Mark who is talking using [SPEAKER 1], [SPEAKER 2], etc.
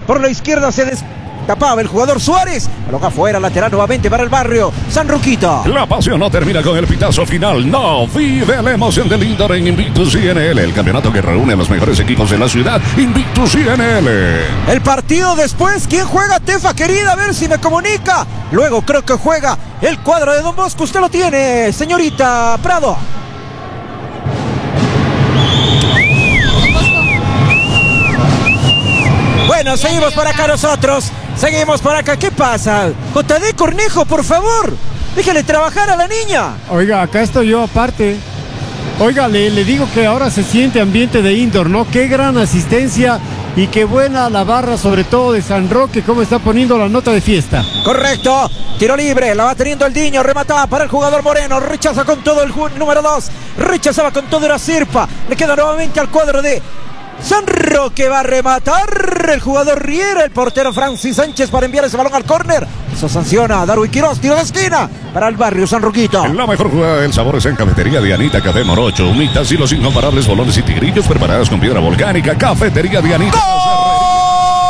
[SPEAKER 1] Por la izquierda se destapaba el jugador Suárez. Coloca afuera, lateral nuevamente para el Barrio San Roquito.
[SPEAKER 2] La pasión no termina con el pitazo final. No, vive la emoción del Inter en Invictus INL. El campeonato que reúne a los mejores equipos de la ciudad. Invictus INL.
[SPEAKER 1] El partido después. ¿Quién juega? Tefa querida, a ver si me comunica. Luego creo que juega el cuadro de Don Bosco. Usted lo tiene, señorita Prado. Bueno, seguimos por acá nosotros. Seguimos por acá. ¿Qué pasa? JD Cornejo, por favor. Déjale trabajar a la niña.
[SPEAKER 3] Oiga, acá estoy yo aparte. Oiga, le digo que ahora se siente ambiente de indoor, ¿no? Qué gran asistencia y qué buena la barra, sobre todo de San Roque, cómo está poniendo la nota de fiesta.
[SPEAKER 1] Correcto. Tiro libre, la va teniendo el Diño, remataba para el jugador Moreno, rechaza con todo el número 2. Rechazaba con todo, era Sirpa. Le queda nuevamente al cuadro de San Roque, va a rematar el jugador Riera, el portero Francis Sánchez para enviar ese balón al córner. Eso sanciona Darwin Quiroz, tiro de esquina para el Barrio San Roquito.
[SPEAKER 2] La mejor jugada del sabor es en Cafetería Dianita, café morocho, humitas y los incomparables bolones y tigrillos preparados con piedra volcánica. Cafetería Dianita.
[SPEAKER 1] ¡Gol!